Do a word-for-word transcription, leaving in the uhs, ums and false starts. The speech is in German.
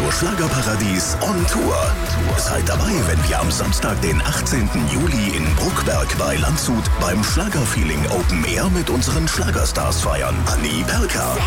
Radio Schlagerparadies on Tour. Seid dabei, wenn wir am Samstag, den achtzehnten Juli in Bruckberg bei Landshut beim Schlagerfeeling Open Air mit unseren Schlagerstars feiern. Anni Perka,